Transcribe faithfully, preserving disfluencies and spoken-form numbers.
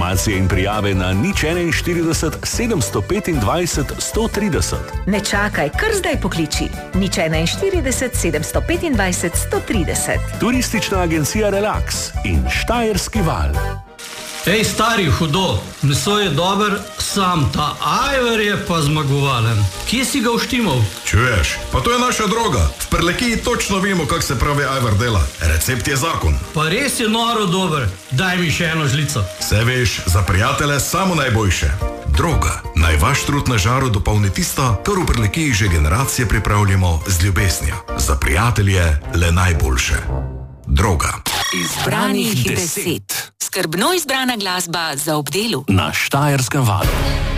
Informacije in prijave na nič enainštirideset sedemsto petindvajset sto trideset. Ne čakaj, kar zdaj pokliči. nič enainštirideset sedemsto petindvajset sto trideset. Turistična agencija Relax in Štajerski val. Ej, stari, hudo, meso je dober, sam ta ajvar je pa zmagovalen. Kje si ga uštimal? Čuješ, pa to je naša droga. V Prlekiji točno vemo, kak se pravi ajvar dela. Recept je zakon. Pa res je noro dober. Daj mi še eno žlico. Se veš, za prijatelje samo najboljše. Droga. Naj vaš trud na žaru dopolni tisto, kar v Prlekiji že generacije pripravljamo z ljubeznijo. Za prijatelje le najboljše. Droga. Izbranih deset. Skrbno izbrana glasba za ob delu. Na Štajerskem valu.